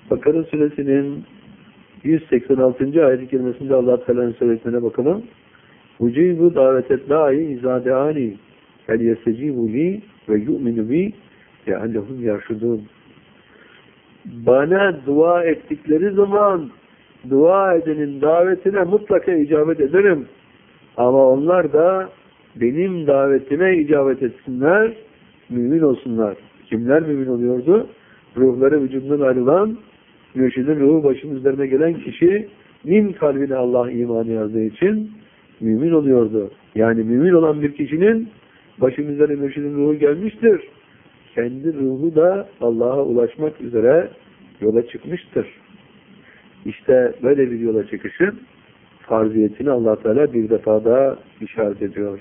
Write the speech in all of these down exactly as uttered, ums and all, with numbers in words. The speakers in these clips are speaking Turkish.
Bakara suresinin yüz seksen altıncı ayet-i kerimesinde Allah Teala'nın söylediğine bakalım. Ucibu davetet da'i izadeani el yestecibu li ve yu'minu bi leallehum yarşudun. Bana dua ettikleri zaman dua edenin davetine mutlaka icabet ederim. Ama onlar da benim davetime icabet etsinler, mümin olsunlar. Kimler mümin oluyordu? Ruhları vücudundan ayrılan, mürşidin ruhu başının üzerine gelen kişinin kalbine Allah imanı yazdığı için mümin oluyordu. Yani mümin olan bir kişinin başının üzerine mürşidin ruhu gelmiştir. Kendi ruhu da Allah'a ulaşmak üzere yola çıkmıştır. İşte böyle bir yola çıkışın farziyetini Allah Teala bir defa daha işaret ediyor.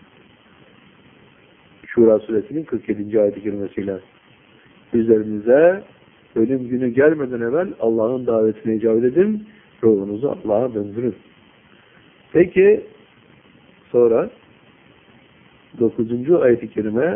Şura suresinin kırk yedinci ayet-i kerimesiyle. Üzerinize ölüm günü gelmeden evvel Allah'ın davetine icabet edin, ruhunuzu Allah'a döndürün. Peki sonra dokuzuncu ayet-i kerime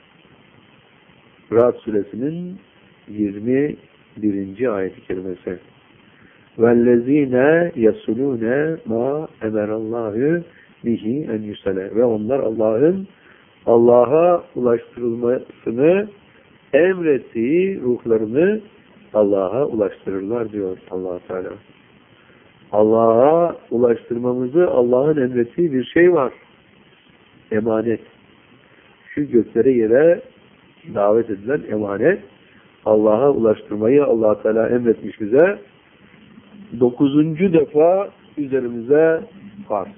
Ra'd suresinin yirmi birinci ayet-i kerimesi. وَالَّذ۪ينَ يَسُلُونَ مَا اَمَرَ اللّٰهُ بِهِ اَنْ يُسَلَى Ve onlar Allah'ın Allah'a ulaştırılmasını emrettiği ruhlarını Allah'a ulaştırırlar diyor Allah Teala. Allah'a ulaştırmamızı Allah'ın emrettiği bir şey var. Emanet. Şu göklere yere davet edilen emanet. Allah'a ulaştırmayı Allah Teala emretmiş bize. Dokuzuncu defa üzerimize farz.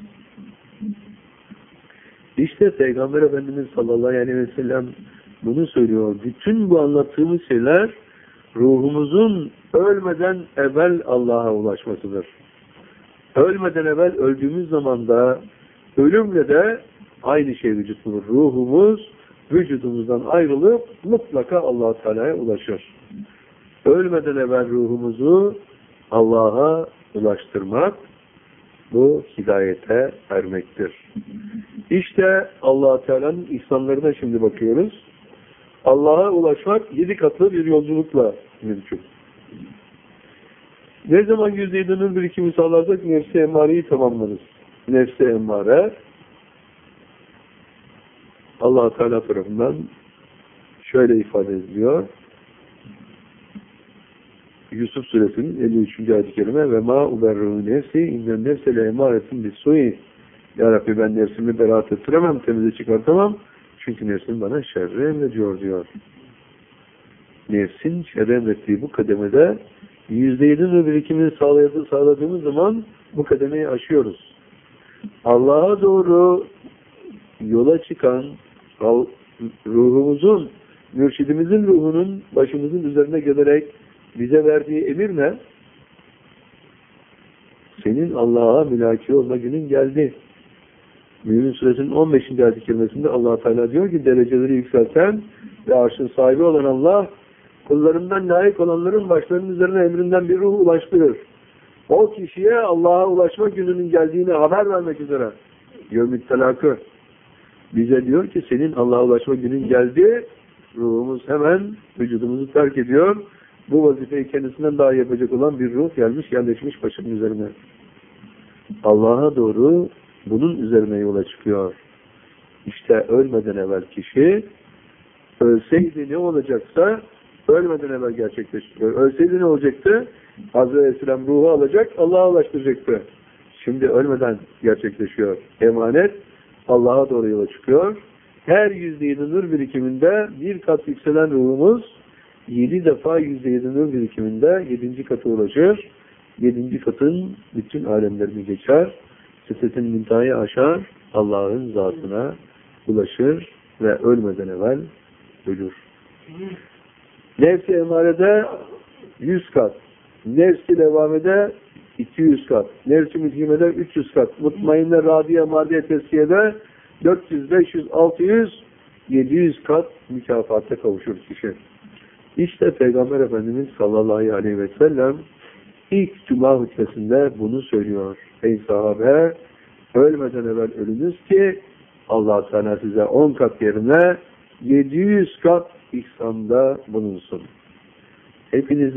İşte Peygamber Efendimiz sallallahu aleyhi ve sellem bunu söylüyor. Bütün bu anlattığımız şeyler ruhumuzun ölmeden evvel Allah'a ulaşmasıdır. Ölmeden evvel öldüğümüz zaman da ölümle de aynı şey vücut bulur. Ruhumuz vücudumuzdan ayrılıp mutlaka Allah Teala'ya ulaşır. Ölmeden evvel ruhumuzu Allah'a ulaştırmak bu hidayete ermektir. İşte Allah Teala'nın ihsanlarına şimdi bakıyoruz. Allah'a ulaşmak yedi katlı bir yolculukla mümkün. Ne zaman yüzde yedinin birikimi sağlarsak nefsi emmareyi tamamlarız. Nefsi emmare Allah Teala tarafından şöyle ifade ediliyor. Yusuf suresinin elli üçüncü ayet-i kerime ve ma uberru nefsi innen nefse le emaretin bis-sui. Ya Rabbi ben nefsimi beraat ettiremem, temize çıkartamam. Çünkü nefsim bana şerri emrediyor diyor. Nefsin şerri emrettiği bu kademede yüzde yedinin birikimini sağladığımız zaman bu kademeyi aşıyoruz. Allah'a doğru yola çıkan ruhumuzun, mürşidimizin ruhunun başımızın üzerine gelerek bize verdiği emir ne? Senin Allah'a mülaki olma günün geldi. Mümin suresinin on beşinci ayet-i kerimesinde Allah Teala diyor ki dereceleri yükselten ve arşın sahibi olan Allah kullarından layık olanların başlarının üzerine emrinden bir ruh ulaştırır. O kişiye Allah'a ulaşma gününün geldiğini haber vermek üzere. Yevmit telakı. Bize diyor ki senin Allah'a ulaşma günün geldi. Ruhumuz hemen vücudumuzu terk ediyor. Bu vazifeyi kendisinden daha yapacak olan bir ruh gelmiş, yerleşmiş başının üzerine. Allah'a doğru bunun üzerine yola çıkıyor. İşte ölmeden evvel kişi ölseydi ne olacaksa ölmeden evvel gerçekleştiriyor. Ölseydi ne olacaktı? Hazreti Aleyhisselam ruhu alacak, Allah'a ulaştıracaktı. Şimdi ölmeden gerçekleşiyor. Emanet Allah'a doğru yola çıkıyor. Her yüzde yedi nur birikiminde bir kat yükselen ruhumuz yedi defa yüzde yedi nur birikiminde yedinci katı ulaşır. Yedinci katın bütün alemlerini geçer. Sistetin mintayı aşar. Allah'ın zatına ulaşır ve ölmeden evvel ölür. Nefs-i emarede yüz kat. Nefs-i levamede iki yüz kat. Nefs-i müthimede üç yüz kat. Mutmainne, radiye, mardiye, tezkiyede dört yüz, beş yüz, altı yüz, yedi yüz kat mükafata kavuşur kişi. İşte Peygamber Efendimiz sallallahu aleyhi ve sellem ilk Cuma hutbesinde bunu söylüyor. Ey sahabe, ölmeden evvel ölünüz ki Allah Teala size on kat yerine yedi yüz kat ihsanda bulunsun. Hepiniz